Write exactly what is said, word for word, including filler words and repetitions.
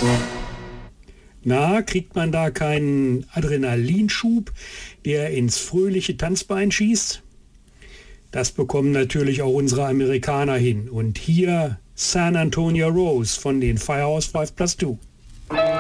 Na, kriegt man da keinen Adrenalinschub, der ins fröhliche Tanzbein schießt? Das bekommen natürlich auch unsere Amerikaner hin. Und hier San Antonio Rose von den Firehouse five plus two.